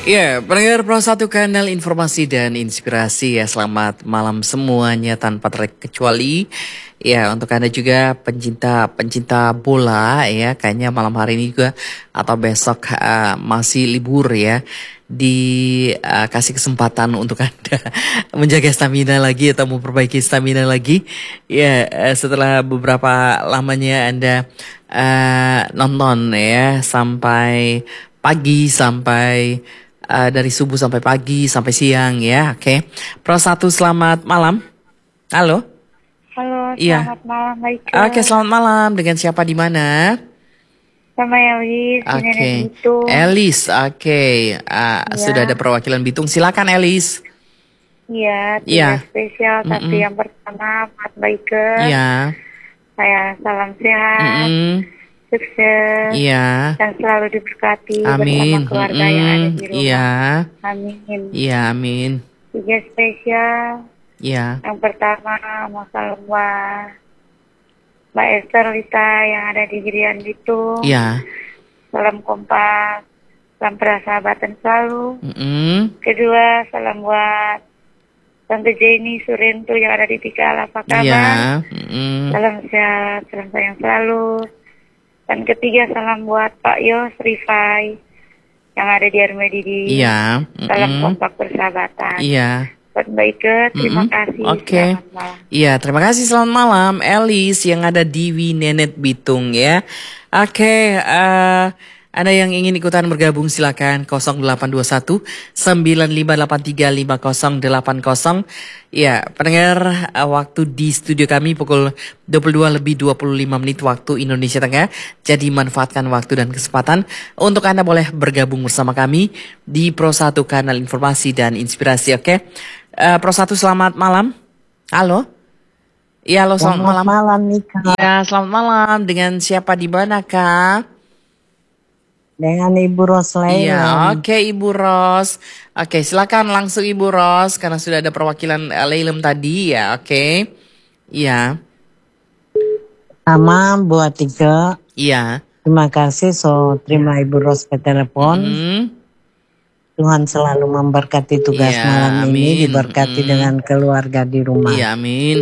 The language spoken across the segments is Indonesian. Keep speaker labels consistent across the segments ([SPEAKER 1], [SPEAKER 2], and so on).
[SPEAKER 1] Ya, pendengar Pro 1 Kanal Informasi dan Inspirasi ya, selamat malam semuanya tanpa terkecuali. Ya, untuk Anda juga pencinta bola ya, kayaknya malam hari ini juga atau besok masih libur ya. Dikasih kesempatan untuk Anda menjaga stamina lagi atau memperbaiki stamina lagi. Ya, setelah beberapa lamanya Anda nonton ya sampai pagi sampai dari subuh sampai pagi sampai siang ya, oke. Pro 1 selamat malam. Halo.
[SPEAKER 2] Halo,
[SPEAKER 1] Iya.
[SPEAKER 2] selamat malam, baik.
[SPEAKER 1] Oke, selamat malam. Dengan siapa di mana?
[SPEAKER 2] Sama Elis, di Nenek
[SPEAKER 1] Oke.
[SPEAKER 2] Bitung.
[SPEAKER 1] Elis, oke. Sudah ada perwakilan Bitung. Silakan Elis.
[SPEAKER 2] Iya,
[SPEAKER 1] Iya.
[SPEAKER 2] tidak spesial, tapi yang pertama, Mat Baike.
[SPEAKER 1] Iya.
[SPEAKER 2] Saya salam sehat, sukses,
[SPEAKER 1] Iya.
[SPEAKER 2] dan selalu diberkati
[SPEAKER 1] Amin.
[SPEAKER 2] bersama keluarga yang ada di rumah.
[SPEAKER 1] Iya.
[SPEAKER 2] Amin.
[SPEAKER 1] Iya, amin.
[SPEAKER 2] Tiga spesial.
[SPEAKER 1] Iya.
[SPEAKER 2] Yang pertama, mau salam buat Mbak Esther Lita yang ada di Girian Bitung.
[SPEAKER 1] Iya.
[SPEAKER 2] Salam kompak, salam persahabatan selalu. Kedua, salam buat Tante Jenny Surento yang ada di Tikal, apa kabar?
[SPEAKER 1] Iya.
[SPEAKER 2] Salam sehat, salam sayang selalu. Dan ketiga, salam buat Pak Yos Rifai yang ada di Armedidi.
[SPEAKER 1] Iya.
[SPEAKER 2] Salam kompak persahabatan.
[SPEAKER 1] Iya.
[SPEAKER 2] Buat Baike, terima kasih.
[SPEAKER 1] Oke.
[SPEAKER 2] Selamat malam.
[SPEAKER 1] Iya, terima kasih. Selamat malam, Elis yang ada di Winenet Bitung ya. Oke, Anda yang ingin ikutan bergabung silakan 0821 9583 5080. Ya, pendengar, waktu di studio kami pukul 22:25 waktu Indonesia Tengah. Jadi manfaatkan waktu dan kesempatan untuk Anda boleh bergabung bersama kami di Pro 1 Kanal Informasi dan Inspirasi, oke? Pro 1 selamat malam. Halo. Iya, halo, selamat malam.
[SPEAKER 3] Selamat malam, Nika.
[SPEAKER 1] Iya, selamat malam. Dengan siapa di mana, Kak?
[SPEAKER 3] Dengan Ibu Ros Leilem.
[SPEAKER 1] Iya, oke Ibu Ros. Oke, silakan langsung Ibu Ros karena sudah ada perwakilan Leilem tadi ya, oke. Iya.
[SPEAKER 3] Sama buat Tika.
[SPEAKER 1] Iya.
[SPEAKER 3] Terima kasih terima Ibu Ros ke telepon. Tuhan selalu memberkati tugas malam ini, diberkati dengan keluarga di rumah.
[SPEAKER 1] Iya, amin.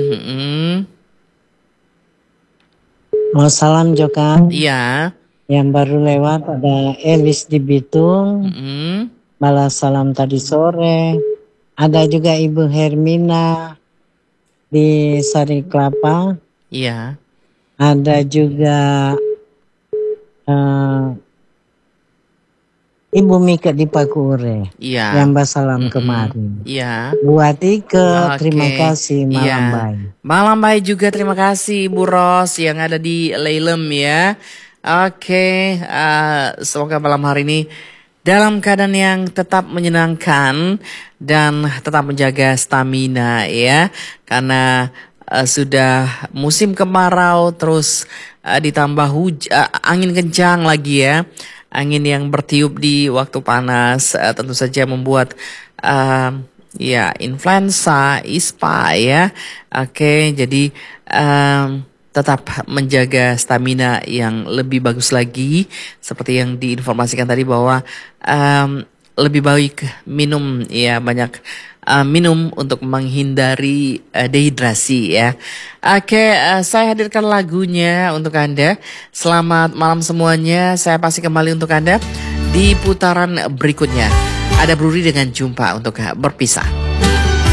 [SPEAKER 3] Mau salam juga.
[SPEAKER 1] Iya.
[SPEAKER 3] Yang baru lewat ada Elis di Bitung. Balas salam tadi sore. Ada juga Ibu Hermina di Sari Kelapa.
[SPEAKER 1] Iya.
[SPEAKER 3] Ada juga Ibu Mika di Pakure.
[SPEAKER 1] Iya.
[SPEAKER 3] Yang basalam kemarin.
[SPEAKER 1] Iya.
[SPEAKER 3] Buat Ike, terima kasih. Malam baik.
[SPEAKER 1] Malam baik juga, terima kasih Ibu Ros yang ada di Leilem ya. Oke, semoga malam hari ini dalam keadaan yang tetap menyenangkan dan tetap menjaga stamina ya. Karena sudah musim kemarau terus ditambah angin kencang lagi ya. Angin yang bertiup di waktu panas tentu saja membuat ya influenza, ispa ya. Oke, jadi tetap menjaga stamina yang lebih bagus lagi. Seperti yang diinformasikan tadi bahwa lebih baik minum ya, banyak minum untuk menghindari dehidrasi ya. Oke, saya hadirkan lagunya untuk Anda. Selamat malam semuanya. Saya pasti kembali untuk Anda di putaran berikutnya. Ada Bruri dengan Jumpa untuk berpisah.